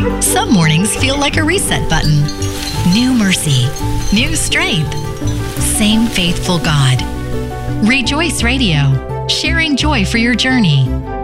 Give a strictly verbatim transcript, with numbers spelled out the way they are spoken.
Some mornings feel like a reset button. New mercy, new strength, same faithful God. Rejoice Radio, sharing joy for your journey.